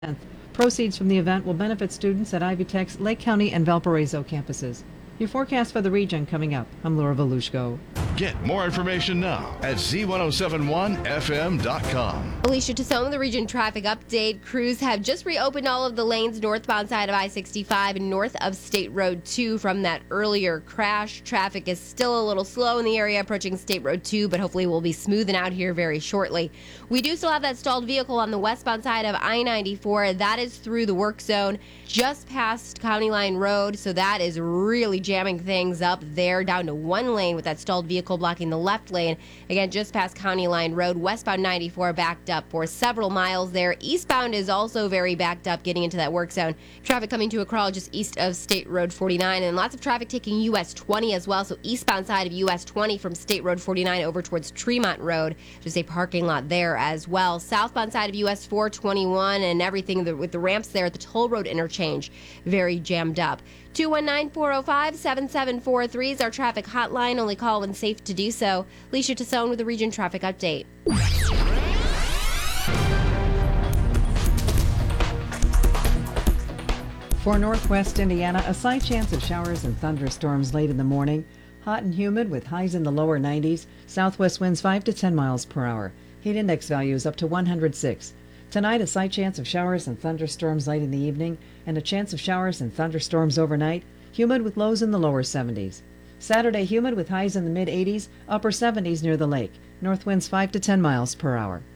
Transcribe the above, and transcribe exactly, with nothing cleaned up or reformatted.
Proceeds from the event will benefit students at Ivy Tech's Lake County and Valparaiso campuses. Your forecast for the region coming up. I'm Laura Volushko. Get more information now at Z ten seventy-one F M dot com. Alicia Tassone with the Region Traffic Update. Crews have just reopened all of the lanes northbound side of I sixty-five and north of State Road two from that earlier crash. Traffic is still a little slow in the area approaching State Road two, but hopefully we'll be smoothing out here very shortly. We do still have that stalled vehicle on the westbound side of I ninety-four. That is through the work zone just past County Line Road, so that is really jamming things up there down to one lane with that stalled vehicle blocking the left lane. Again, just past County Line Road, westbound ninety-four backed up for several miles there. Eastbound is also very backed up getting into that work zone. Traffic coming to a crawl just east of State Road forty-nine, and lots of traffic taking U S twenty as well. So eastbound side of U S twenty from State Road forty-nine over towards Tremont Road. Just a parking lot there as well. Southbound side of U S four twenty-one and everything with the ramps there at the toll road interchange, very jammed up. two one nine, four oh five, seven seven four three is our traffic hotline. Only call when safe to do so. Alicia Tassone with the Region Traffic Update. For northwest Indiana, a slight chance of showers and thunderstorms late in the morning. Hot and humid with highs in the lower nineties. Southwest winds five to ten miles per hour. Heat index values up to one hundred six. Tonight, a slight chance of showers and thunderstorms late in the evening, and a chance of showers and thunderstorms overnight. Humid with lows in the lower seventies. Saturday, humid with highs in the mid eighties, upper seventies near the lake. North winds five to ten miles per hour.